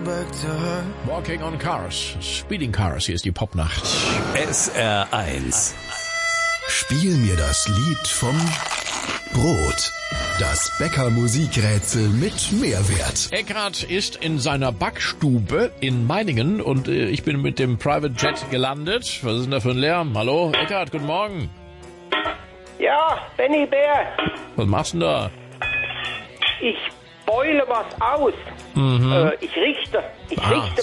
Walking on Cars, Speeding Cars, hier ist die Popnacht. SR1. Spiel mir das Lied vom Brot. Das Bäcker-Musikrätsel mit Mehrwert. Eckhard ist in seiner Backstube in Meiningen und ich bin mit dem Private Jet gelandet. Was ist denn da für ein Lärm? Hallo, Eckhard, guten Morgen. Ja, Benny Bär, Was machst du denn da? ich beule was aus. Ich richte